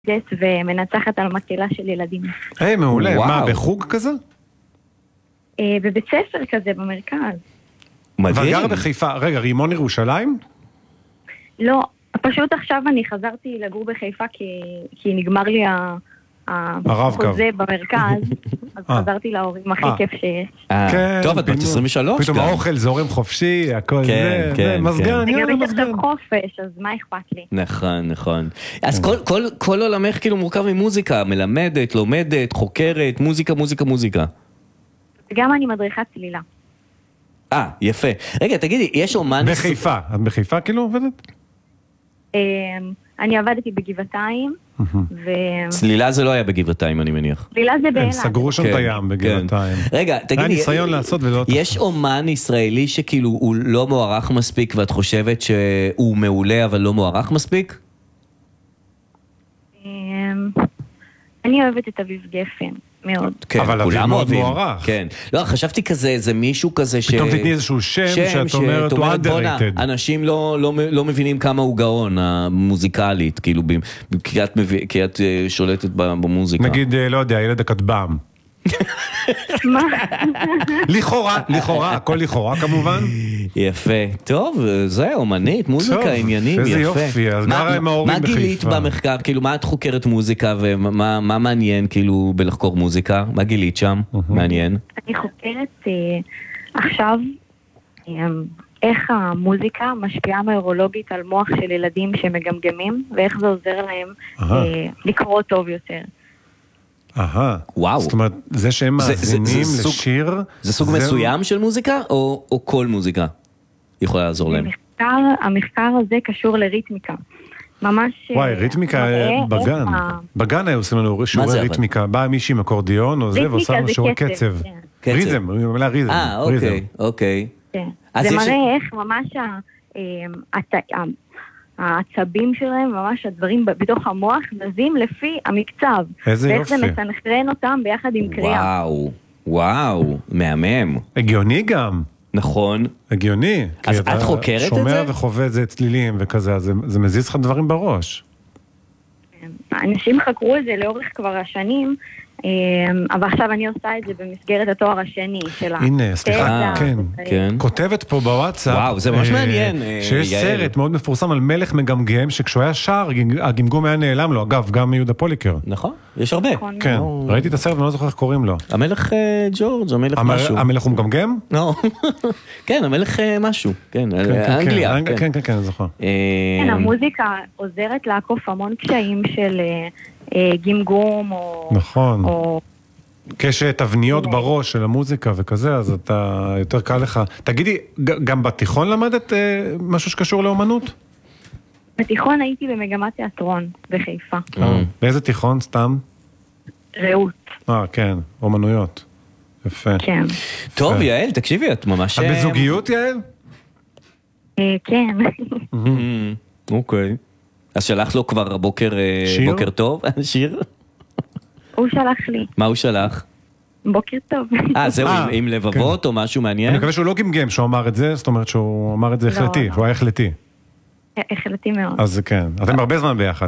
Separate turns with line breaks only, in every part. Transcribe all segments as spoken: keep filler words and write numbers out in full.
ג'ט ומנצחת על מקהלה של ילדים.
היי, מעולה. מה, בחוג כזה?
בבית ספר כזה, במרכז.
מדהים. וגר בחיפה. רגע, רימון ירושלים?
לא, פשוט עכשיו אני חזרתי לגור בחיפה כי נגמר לי החוזה במרכז, אז חזרתי להורים הכי כיף שיש.
טוב, את בת עשרים ושלוש.
פתאום האוכל זורם חופשי, הכל זה, מזגן,
יאללה מזגן. חופש, אז מה אכפת לי?
נכון, נכון. אז כל עולמך כאילו מורכב ממוזיקה, מלמדת, לומדת, חוקרת, מוזיקה, מוזיקה, מוזיקה.
גם אני מדריכת צלילה.
אה, יפה. רגע, תגידי, יש אומן...
בחיפה, את בחיפה כאילו עובדת?
אני עבדתי בגבעתיים, ו...
צלילה זה לא היה בגבעתיים, אני מניח.
צלילה זה באילת.
הם סגרו שם את הים בגבעתיים.
רגע, תגידי...
היה ניסיון לעשות ולא...
יש אומן ישראלי שכאילו הוא לא מוערך מספיק, ואת חושבת שהוא מעולה, אבל לא מוערך מספיק?
אני אוהבת את אביב גפן. מאוד.
אבל אביב מאוד מוערך.
כן. לא, חשבתי כזה, זה מישהו כזה ש...
פתאום תתני איזשהו שם שאת אומרת הוא underrated.
אנשים לא מבינים כמה הוא גאון, המוזיקלית, כאילו, כי את שולטת במוזיקה.
נגיד, לא יודע, ילד הכתבם.
מה?
לכאורה, לכאורה, הכל לכאורה כמובן.
יפה, טוב, זה אומנית, מוזיקה, עניינים, יפה.
איזה יופי, אז גרה עם ההורים בחיפה.
מה גילית במחקר, כאילו, מה את חוקרת מוזיקה ומה מעניין, כאילו, בלחקור מוזיקה? מה גילית שם? מעניין.
אני חוקרת עכשיו איך המוזיקה משפיעה נוירולוגית על מוח של ילדים שמגמגמים, ואיך זה עוזר להם לקרוא טוב יותר.
אהה,
וואו.
זאת אומרת, זה שהם מאזינים לשיר...
זה סוג מסוים של מוזיקה, או כל מוזיקה יכולה לעזור להם?
המחקר הזה קשור לריתמיקה. ממש...
וואי, ריתמיקה בגן. בגן היו עושים לנו שיעורי ריתמיקה. באה מישהי עם אקורדיון או זה, ועושה לנו שיעורי קצב. ריזם, המילה ריזם.
אה, אוקיי, אוקיי.
זה מראה איך ממש העצבים שלהם, ממש הדברים בתוך המוח נזים לפי המקצב.
איזה יופי.
ואיך זה מסנכרן אותם ביחד עם קריאה.
וואו, וואו, מהמם.
הגיוני גם.
נכון.
הגיוני.
אז את חוקרת את זה?
שומע וחווה את זה צלילים וכזה, אז זה מזיז לך דברים בראש.
אנשים חקרו את זה לאורך כבר השנים, אבל עכשיו אני עושה את זה במסגרת התואר השני שלה.
הנה, סליחה, כן. כותבת פה בוואטסאפ.
וואו, זה ממש מעניין.
שיש סרט מאוד מפורסם על מלך מגמגם, שכשהוא היה שר, הגמגום היה נעלם לו. אגב, גם יהודה פוליקר.
נכון, יש הרבה.
כן, ראיתי את הסרט ואני לא זוכר איך קוראים לו.
המלך ג'ורג', המלך משהו.
המלך הוא מגמגם?
לא. כן, המלך משהו. כן, אנגליה.
כן, כן, כן, אני זוכר.
כן, המוזיקה עוזרת לעקוף המון קשיים של... גמגום או...
נכון. כשתבניות בראש של המוזיקה וכזה, אז אתה יותר קל לך. תגידי, גם בתיכון למדת משהו שקשור לאומנות?
בתיכון הייתי במגמת תיאטרון בחיפה.
באיזה תיכון סתם?
רעות.
אה, כן, אומנויות. יפה.
כן.
טוב, יעל, תקשיבי, את ממש...
את בזוגיות, יעל?
כן.
אוקיי. אז שלח לו כבר בוקר, בוקר טוב, שיר?
הוא שלח לי.
מה הוא שלח?
בוקר טוב.
אה, זהו, עם לבבות או משהו מעניין?
אני מקווה שהוא לא גמגם שהוא אמר את זה, זאת אומרת שהוא אמר את זה החלטי, שהוא היה החלטי.
החלטי מאוד.
אז כן, אתם הרבה זמן ביחד.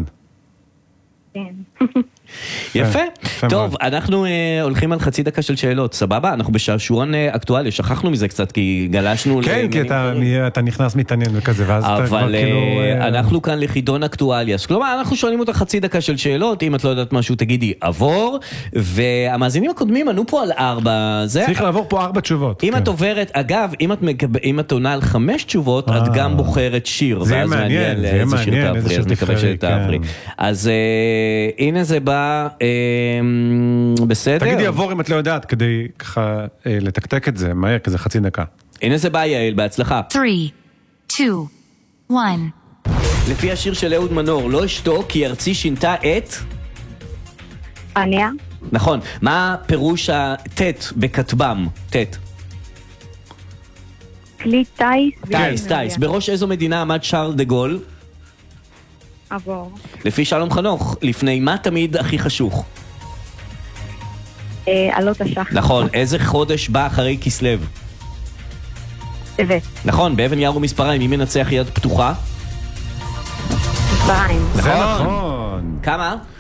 כן.
יפה. טוב, אנחנו הולכים על חצי דקה של שאלות, סבבה? אנחנו בשעשועון אקטואלי, שכחנו מזה קצת, כי גלשנו...
כן, כי אתה נכנס מתעניין וכזה, ואז אתה כבר כאילו...
אבל אנחנו כאן לחידון אקטואליה, כלומר, אנחנו שואלים אותך חצי דקה של שאלות, אם את לא יודעת משהו, תגידי, עבור, והמאזינים הקודמים ענו פה על ארבע...
צריך לעבור פה ארבע תשובות.
אם את עוברת, אגב, אם את עונה על חמש תשובות, את גם בוחרת שיר,
זה מעניין, זה מעניין, איזה שיר תבחרי.
אז הנה זה בא בסדר.
תגידי עבור אם את לא יודעת, כדי ככה לתקתק את זה, מהר, כזה חצי דקה.
הנה זה בא, יעל, בהצלחה.
three, two, one.
לפי השיר של אהוד מנור, לא אשתוק, כי ארצי שינתה את...
עניה.
נכון. מה פירוש הטט בכתבם? טט.
כלי טייס.
טייס, טייס. בראש איזו מדינה עמד שרל דה גול?
עבור.
לפי שלום חנוך, לפני מה תמיד הכי חשוך?
עלות השחר.
נכון, איזה חודש בא אחרי כסלב?
טבת.
נכון, באבן יער ומספריים, מי מנצח יד פתוחה?
מספריים.
זה נכון.
כמה?